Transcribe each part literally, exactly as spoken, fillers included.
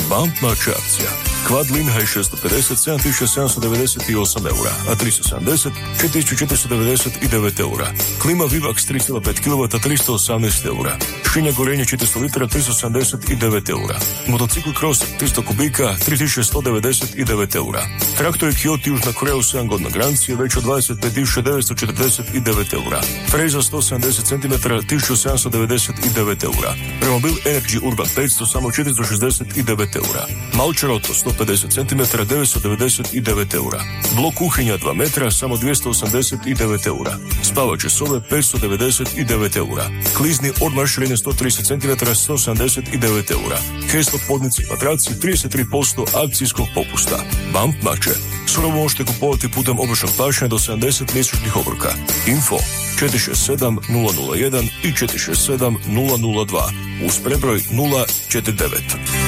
Bump Match akcija. Kvad Linhaj šesto pedeset sedam tisuća sedamsto devedeset osam eura, a tristo sedamdeset četiri tisuće četiristo devedeset devet eura. Klima Vivax tri zarez pet kilovata tristo osamnaest eura. Šinja gorenje četiristo litara tristo sedamdeset devet eura. Motocikl Cross tristo kubika tri tisuće sto devedeset devet eura. Traktor Kyoto Južna Koreja sedam godina garancije već od dvadeset pet tisuća devetsto četrdeset devet eura. Freza sto sedamdeset centimetara tisuću sedamsto devedeset devet eura. Remobil Energy Urban petsto samo četiristo šezdeset devet eura. Malčar Auto sto pedeset centimetara devetsto devedeset devet eura. Blok kuhinja dva metra samo dvjesto osamdeset devet eura. Spavače sobe petsto devedeset devet eura. Klizni odmar širine sto trideset centimetara sto sedamdeset devet eura. Heslo podnici i matraci trideset tri posto akcijskog popusta. Bump Mače. Surovo možete kupovati putem običnog plaćanja do sedamdeset mjesečnih obroka. Info četiri šest sedam nula nula jedan i četiri šest sedam nula nula dva uz prebroj nula četiri devet.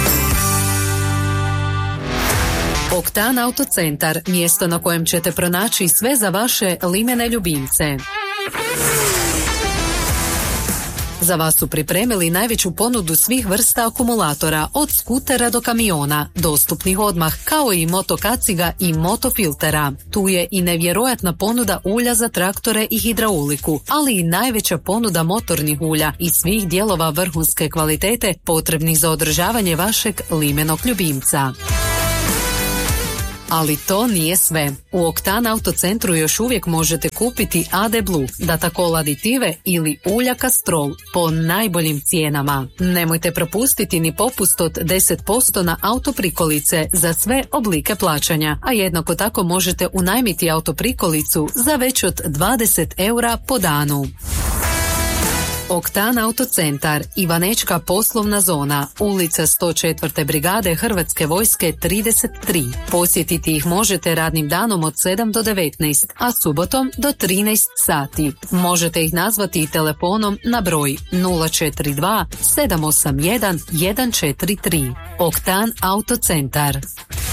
Oktan Autocentar, mjesto na kojem ćete pronaći sve za vaše limene ljubimce. Za vas su pripremili najveću ponudu svih vrsta akumulatora, od skutera do kamiona, dostupnih odmah, kao i motokaciga i motofiltera. Tu je i nevjerojatna ponuda ulja za traktore i hidrauliku, ali i najveća ponuda motornih ulja i svih dijelova vrhunske kvalitete potrebnih za održavanje vašeg limenog ljubimca. Ali to nije sve. U Oktan Autocentru još uvijek možete kupiti A D Blue, Datacol aditive ili ulja Castrol po najboljim cijenama. Nemojte propustiti ni popust od deset posto na autoprikolice za sve oblike plaćanja, a jednako tako možete unajmiti autoprikolicu za već od dvadeset eura po danu. Oktan Autocentar, Ivanečka poslovna zona, ulica sto četvrte brigade Hrvatske vojske trideset tri. Posjetiti ih možete radnim danom od sedam do devetnaest, a subotom do trinaest sati. Možete ih nazvati i telefonom na broj nula četiri dva sedam osam jedan jedan četiri tri. Oktan Autocentar.